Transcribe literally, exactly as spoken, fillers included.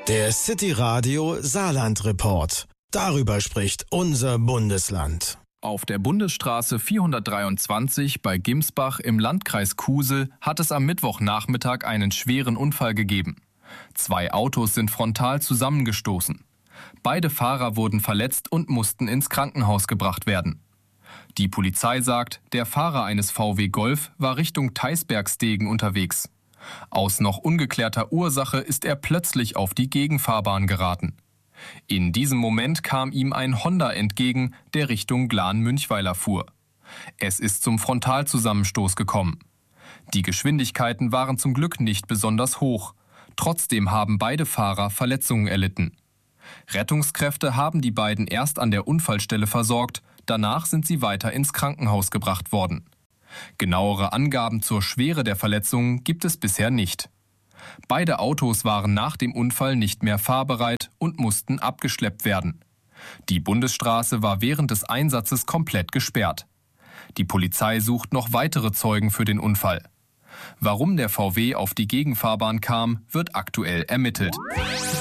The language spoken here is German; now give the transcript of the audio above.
Der City Radio Saarland Report. Darüber spricht unser Bundesland. Auf der Bundesstraße vierhundertdreiundzwanzig bei Gimsbach im Landkreis Kusel hat es am Mittwochnachmittag einen schweren Unfall gegeben. Zwei Autos sind frontal zusammengestoßen. Beide Fahrer wurden verletzt und mussten ins Krankenhaus gebracht werden. Die Polizei sagt, der Fahrer eines V W Golf war Richtung Theisbergstegen unterwegs. Aus noch ungeklärter Ursache ist er plötzlich auf die Gegenfahrbahn geraten. In diesem Moment kam ihm ein Honda entgegen, der Richtung Glahn-Münchweiler fuhr. Es ist zum Frontalzusammenstoß gekommen. Die Geschwindigkeiten waren zum Glück nicht besonders hoch. Trotzdem haben beide Fahrer Verletzungen erlitten. Rettungskräfte haben die beiden erst an der Unfallstelle versorgt, danach sind sie weiter ins Krankenhaus gebracht worden. Genauere Angaben zur Schwere der Verletzungen gibt es bisher nicht. Beide Autos waren nach dem Unfall nicht mehr fahrbereit und mussten abgeschleppt werden. Die Bundesstraße war während des Einsatzes komplett gesperrt. Die Polizei sucht noch weitere Zeugen für den Unfall. Warum der V W auf die Gegenfahrbahn kam, wird aktuell ermittelt.